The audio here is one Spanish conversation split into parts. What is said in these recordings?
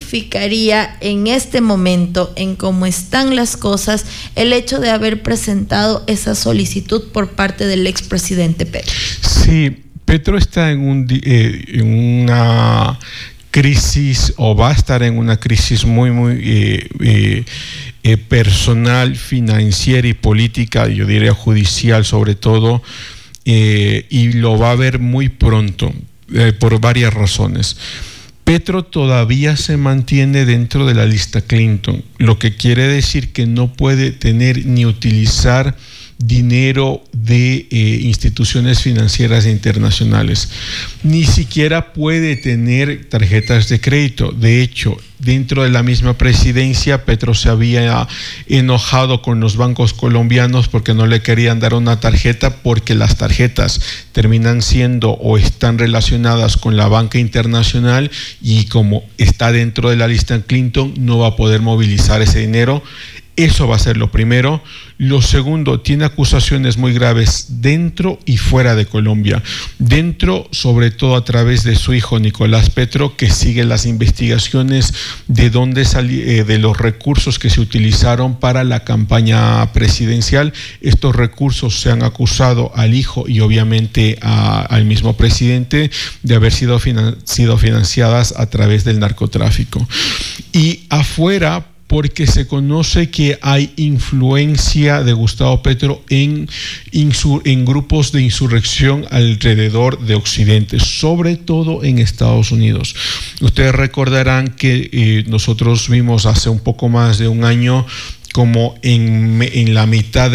significaría en este momento, en cómo están las cosas, el hecho de haber presentado esa solicitud por parte del expresidente Petro? Sí, Petro está en una crisis, o va a estar en una crisis muy personal, financiera y política, yo diría judicial sobre todo, y lo va a ver muy pronto, por varias razones. Petro todavía se mantiene dentro de la lista Clinton, lo que quiere decir que no puede tener ni utilizar dinero de instituciones financieras internacionales. Ni siquiera puede tener tarjetas de crédito. De hecho, dentro de la misma presidencia, Petro se había enojado con los bancos colombianos porque no le querían dar una tarjeta, porque las tarjetas terminan siendo o están relacionadas con la banca internacional, y como está dentro de la lista Clinton, no va a poder movilizar ese dinero. Eso va a ser lo primero. Lo segundo, tiene acusaciones muy graves dentro y fuera de Colombia. Dentro, sobre todo a través de su hijo Nicolás Petro, que sigue las investigaciones de dónde de los recursos que se utilizaron para la campaña presidencial. Estos recursos se han acusado al hijo y obviamente al mismo presidente de haber sido financiadas a través del narcotráfico. Y afuera, porque se conoce que hay influencia de Gustavo Petro en grupos de insurrección alrededor de Occidente, sobre todo en Estados Unidos. Ustedes recordarán que nosotros vimos hace un poco más de un año como en la mitad de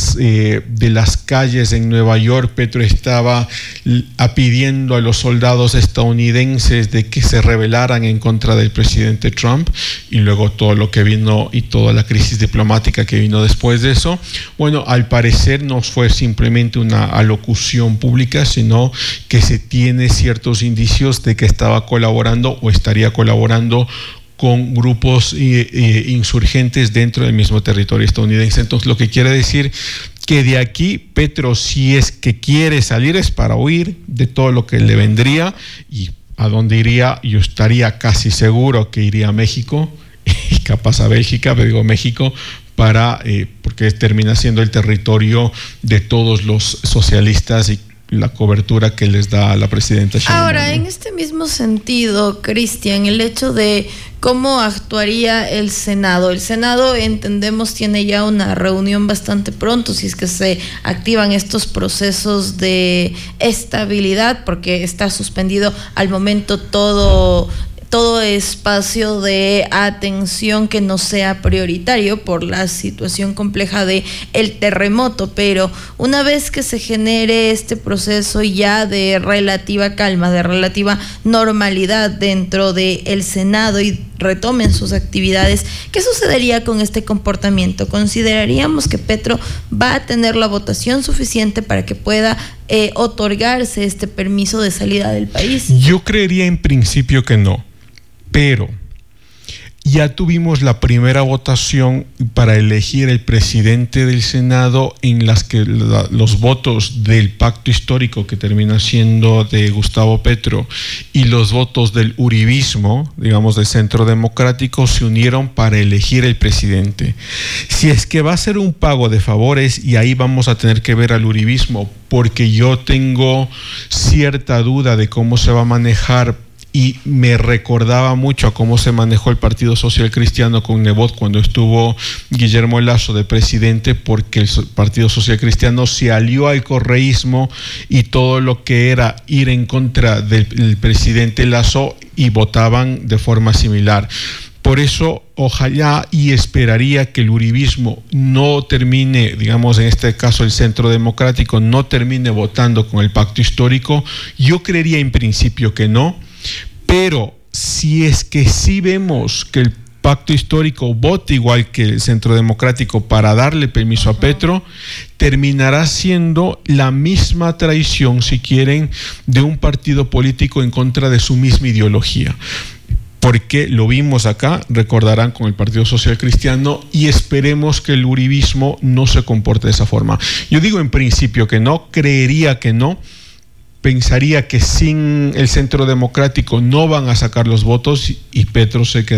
las calles en Nueva York, Petro estaba pidiendo a los soldados estadounidenses de que se rebelaran en contra del presidente Trump, y luego todo lo que vino y toda la crisis diplomática que vino después de eso. Bueno, al parecer no fue simplemente una alocución pública, sino que se tiene ciertos indicios de que estaba colaborando o estaría colaborando con grupos insurgentes dentro del mismo territorio estadounidense. Entonces, lo que quiere decir que de aquí Petro, si es que quiere salir, es para huir de todo lo que le vendría. ¿Y a dónde iría? Yo estaría casi seguro que iría a México, y capaz a Bélgica, pero digo México, porque termina siendo el territorio de todos los socialistas y la cobertura que les da a la presidenta Sheinbaum. Ahora, en este mismo sentido, Cristian, el hecho de cómo actuaría el Senado. El Senado, entendemos, tiene ya una reunión bastante pronto, si es que se activan estos procesos de estabilidad, porque está suspendido al momento todo espacio de atención que no sea prioritario por la situación compleja de el terremoto. Pero una vez que se genere este proceso ya de relativa calma, de relativa normalidad dentro del Senado y retomen sus actividades, ¿qué sucedería con este comportamiento? ¿Consideraríamos que Petro va a tener la votación suficiente para que pueda otorgarse este permiso de salida del país? Yo creería en principio que no. Pero ya tuvimos la primera votación para elegir el presidente del Senado, en las que los votos del pacto histórico, que termina siendo de Gustavo Petro, y los votos del uribismo, digamos del Centro Democrático, se unieron para elegir el presidente. Si es que va a ser un pago de favores, y ahí vamos a tener que ver al uribismo, porque yo tengo cierta duda de cómo se va a manejar. Y me recordaba mucho a cómo se manejó el Partido Social Cristiano con Nebot cuando estuvo Guillermo Lasso de presidente, porque el Partido Social Cristiano se alió al correísmo y todo lo que era ir en contra del presidente Lasso, y votaban de forma similar. Por eso, ojalá y esperaría que el uribismo no termine, digamos en este caso el Centro Democrático, no termine votando con el pacto histórico. Yo creería en principio que no. Pero si es que sí vemos que el pacto histórico vote igual que el Centro Democrático para darle permiso a Petro, terminará siendo la misma traición, si quieren, de un partido político en contra de su misma ideología. Porque lo vimos acá, recordarán, con el Partido Social Cristiano, y esperemos que el uribismo no se comporte de esa forma. Yo digo en principio que no, creería que no. Pensaría que sin el Centro Democrático no van a sacar los votos y Petro se queda.